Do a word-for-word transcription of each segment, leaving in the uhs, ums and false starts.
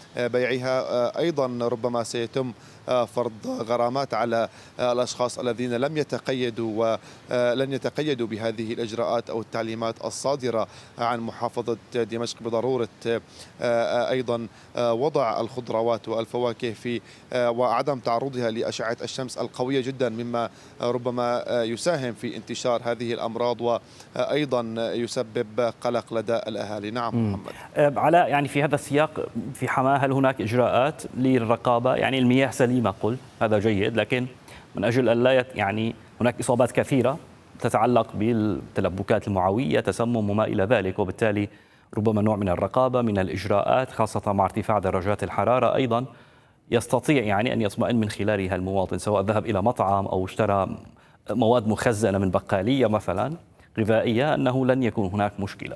بيعها. أيضا ربما سيتم فرض غرامات على الأشخاص الذين لم يتقيدوا ولن يتقيدوا بهذه الإجراءات أو التعليمات الصادرة عن محافظة دمشق بضرورة أيضا وضع الخضروات والفواكه في وعدم تعرضها لأشعة الشمس القوية جدا، مما ربما يساهم في انتشار هذه الأمراض وأيضا يسبب قلق لدى الأهالي. نعم محمد. علاء، يعني في هذا السياق في حماة هل هناك إجراءات للرقابة؟ يعني المياه سليمة قل هذا جيد، لكن من أجل أن لا يعني هناك إصابات كثيرة تتعلق بالتلبكات المعوية، تسمم وما إلى ذلك، وبالتالي ربما نوع من الرقابة من الإجراءات خاصة مع ارتفاع درجات الحرارة أيضا يستطيع يعني أن يطمئن من خلالها المواطن، سواء ذهب إلى مطعم أو اشترى مواد مخزنة من بقالية مثلا غذائية، أنه لن يكون هناك مشكلة.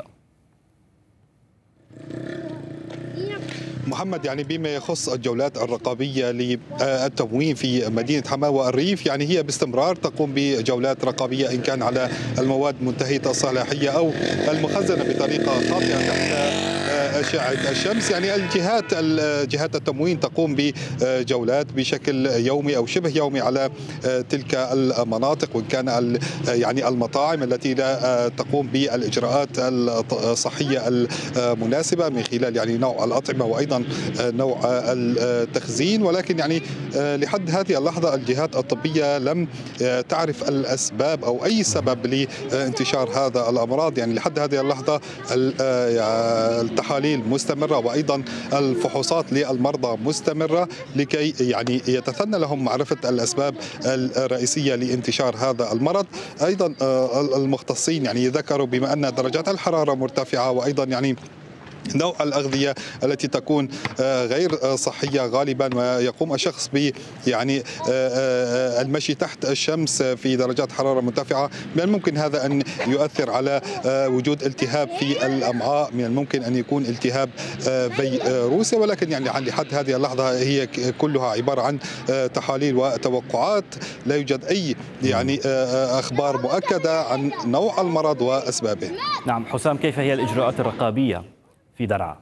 محمد، يعني بما يخص الجولات الرقابية للتموين في مدينة حماة والريف، يعني هي باستمرار تقوم بجولات رقابية إن كان على المواد منتهية الصلاحية أو المخزنة بطريقة خاطئة تحت أشعة الشمس. يعني الجهات جهات التموين تقوم بجولات بشكل يومي أو شبه يومي على تلك المناطق، وإن كان يعني المطاعم التي لا تقوم بالإجراءات الصحية المناسبة من خلال يعني نوع الأطعمة وأيضا نوع التخزين. ولكن يعني لحد هذه اللحظة الجهات الطبية لم تعرف الأسباب أو أي سبب لانتشار هذا الأمراض. يعني لحد هذه اللحظة التحاليل مستمرة وأيضا الفحوصات للمرضى مستمرة لكي يعني يتثنى لهم معرفة الأسباب الرئيسية لانتشار هذا المرض. أيضا المختصين يعني ذكروا بما أن درجات الحرارة مرتفعة وأيضا يعني نوع الأغذية التي تكون غير صحية غالبا، ويقوم الشخص ب يعني المشي تحت الشمس في درجات حرارة مرتفعة، من الممكن هذا أن يؤثر على وجود التهاب في الأمعاء، من الممكن أن يكون التهاب فيروسي. ولكن يعني لحد هذه اللحظة هي كلها عبارة عن تحاليل وتوقعات، لا يوجد أي يعني أخبار مؤكدة عن نوع المرض وأسبابه. نعم حسام، كيف هي الإجراءات الرقابية في درعا؟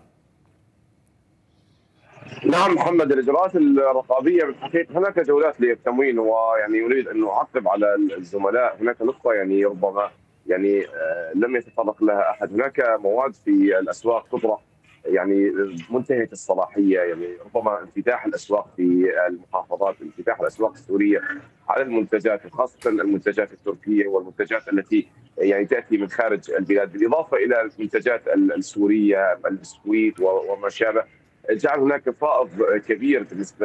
نعم محمد، الاجراءات الرقابيه بالحقيقه هناك جولات للتموين، ويعني اريد ان اعقب على الزملاء. هناك نقطه يعني ربما يعني لم يتطرق لها احد. هناك مواد في الاسواق تطرح يعني منتهيه الصلاحيه، يعني ربما انفتاح الاسواق في المحافظات، انفتاح الاسواق السوريه على المنتجات وخاصه المنتجات التركيه والمنتجات التي يعني تاتي من خارج البلاد، بالاضافه الى المنتجات السوريه البسكويت وما شابه، جعل هناك فائض كبير بالنسبه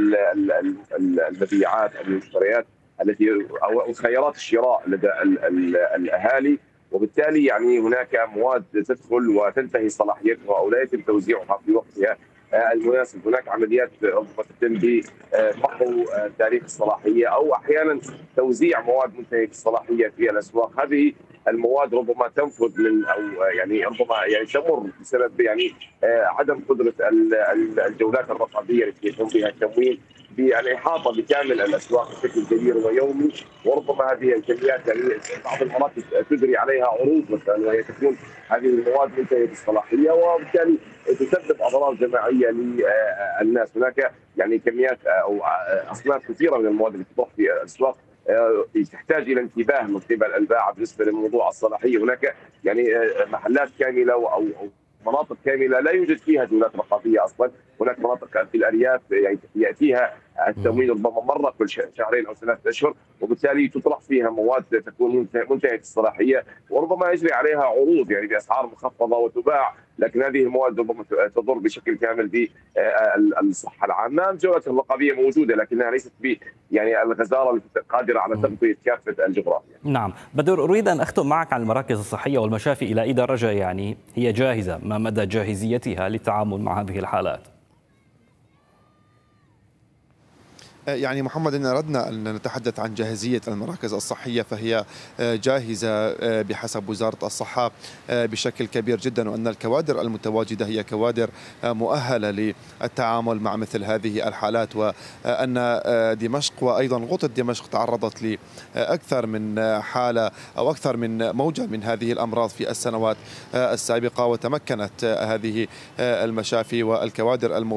للمبيعات او المشتريات التي او خيارات الشراء لدى الاهالي، وبالتالي يعني هناك مواد تدخل وتنتهي صلاحيتها او لا يتم توزيعها في وقتها المناسب. هناك عمليات ربما تتم بمحو تاريخ الصلاحيه او احيانا توزيع مواد منتهيه الصلاحيه في الاسواق. هذه المواد ربما تنفذ من او يعني ربما يعني تمر بسبب يعني عدم قدره الجولات الرقابيه التي يقوم بها التموين بالاحاطه بكامل الاسواق بشكل كبير ويومي، وربما هذه الكميات يعني بعض المرات تجري عليها عروض مثلا، وهي تكون هذه المواد منتهيه الصلاحيه وبالتالي تسبب اضرار جماعيه للناس. هناك يعني كميات او اصناف كثيره من المواد التي تطرح في الاسواق تحتاج الى انتباه من قبل البائع بالنسبه لموضوع الصلاحيه. هناك يعني محلات كامله او مناطق كامله لا يوجد فيها جولات رقابيه اصلا. هناك مناطق في الارياف يعني ياتيها التموين ربما مره كل شهرين او ثلاثه اشهر، وبالتالي تطرح فيها مواد تكون منتهيه الصلاحيه وربما يجري عليها عروض يعني باسعار مخفضه وتباع، لكن هذه المواد ربما تضر بشكل كامل بالصحه العامه. الجولات الرقابيه موجوده لكنها ليست ب يعني الغزاره القادره على تغطيه كافه الجغرافيا. نعم بدر، اريد ان اختم معك عن المراكز الصحيه والمشافي، الى اي درجه يعني هي جاهزه، ما مدى جاهزيتها للتعامل مع هذه الحالات؟ يعني محمد، إن أردنا أن نتحدث عن جاهزية المراكز الصحية فهي جاهزة بحسب وزارة الصحة بشكل كبير جدا، وأن الكوادر المتواجدة هي كوادر مؤهلة للتعامل مع مثل هذه الحالات، وأن دمشق وأيضا غوطة دمشق تعرضت لأكثر من حالة أو أكثر من موجة من هذه الأمراض في السنوات السابقة، وتمكنت هذه المشافي والكوادر الموجودة